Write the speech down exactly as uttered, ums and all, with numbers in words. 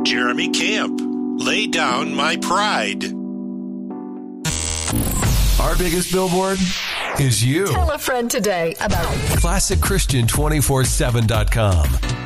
Jeremy Camp. Lay Down My Pride. Our biggest billboard is you. Tell a friend today about classic christian two forty-seven dot com.